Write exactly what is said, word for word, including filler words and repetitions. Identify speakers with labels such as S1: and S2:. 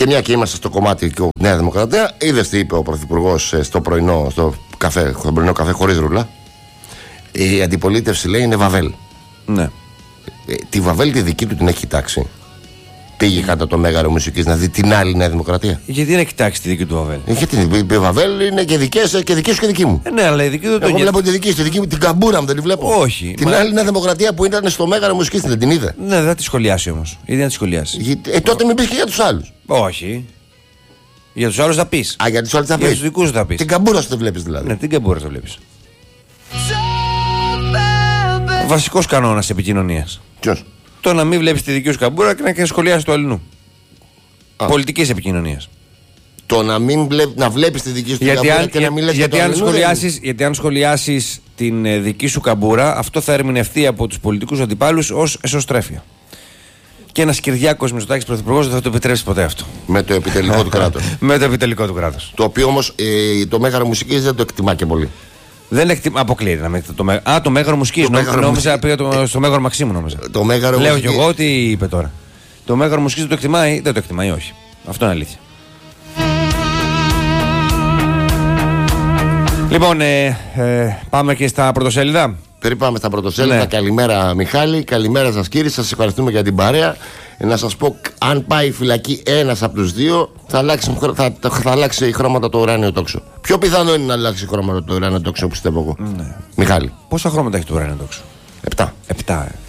S1: μια και είμαστε στο κομμάτι και Νέα Δημοκρατία, είδες τι είπε ο Πρωθυπουργός στο πρωινό, στο καφέ, στο πρωινό καφέ χωρίς ρούλα. Η αντιπολίτευση λέει είναι Βαβέλ.
S2: Ναι.
S1: Ε, τη Βαβέλ τη δική του την έχει κοιτάξει. Πήγε κάτω το Μέγαρο Μουσικής να δει την άλλη Νέα Δημοκρατία.
S2: Γιατί να κοιτάξει τη δική του Βαβέλ.
S1: Ε, γιατί η Βαβέλ είναι και δικές και δική σου και δική μου.
S2: Ε, ναι, αλλά η δική του.
S1: Εγώ βλέπω τη δική σου, τη δική μου, την καμπούρα μου δεν τη βλέπω.
S2: Όχι.
S1: Την
S2: μα...
S1: άλλη Νέα Δημοκρατία που ήταν στο Μέγαρο Μουσικής δεν την είδε.
S2: Ναι, δεν θα τη σχολιάσει όμως. Ή δεν θα τη σχολιάσει.
S1: Ε, τότε μην πεις και για τους άλλους.
S2: Όχι. Για τους άλλους θα πεις.
S1: Α, για τους άλλους θα πεις.
S2: Για τους δικούς θα πεις.
S1: Την καμπούρα σου δεν βλέπεις δηλαδή.
S2: Ναι, την καμπούρα το βλέπεις. Βασικός κανόνας επικοινωνίας.
S1: Ποιος?
S2: Το να μην βλέπεις τη δική σου καμπούρα και να σχολιάσεις του αλληνού. Πολιτικής επικοινωνίας.
S1: Το να μην βλέπει, να βλέπεις τη δική σου
S2: γιατί
S1: καμπούρα
S2: αν,
S1: και να μην λες
S2: γιατί,
S1: για το
S2: αν
S1: αλληνού,
S2: σχολιάσεις,
S1: δεν...
S2: γιατί αν σχολιάσεις την ε, δική σου καμπούρα, αυτό θα ερμηνευτεί από τους πολιτικούς αντιπάλους ως εσωστρέφεια. Και ένας Κυριάκος Μητσοτάκης πρωθυπουργός δεν θα το επιτρέψει ποτέ αυτό.
S1: Με το επιτελικό του κράτος.
S2: Με το επιτελικό του κράτος.
S1: Το οποίο όμως ε, το Μέγαρο Μουσικής δεν το εκτιμά και πολύ.
S2: Δεν εκτιμά, αποκλείεται να μην. Το, το, α, το Μέγαρο Μουσικής. Νόμιζα πήγα το, στο Μέγαρο Μαξίμου, νόμιζα.
S1: Το Μέγαρο
S2: Λέω
S1: Μουσικής...
S2: κι εγώ τι είπε τώρα. Το Μέγαρο Μουσικής δεν το εκτιμάει, δεν το εκτιμάει, όχι. Αυτό είναι αλήθεια. Λοιπόν, ε, ε, πάμε και στα πρωτοσέλιδα.
S1: Περίπου πάμε στα πρωτοσέλιδα.
S2: Ναι.
S1: Καλημέρα Μιχάλη, καλημέρα σας κύριοι, σας ευχαριστούμε για την παρέα. Ε, να σας πω, αν πάει φυλακή ένας από τους δύο, θα αλλάξει, θα, θα αλλάξει χρώματα το ουράνιο τόξο. Πιο πιθανό είναι να αλλάξει χρώματα το ουράνιο τόξο, πιστεύω εγώ.
S2: Ναι.
S1: Μιχάλη.
S2: Πόσα χρώματα έχει το ουράνιο τόξο?
S1: Επτά.
S2: Επτά.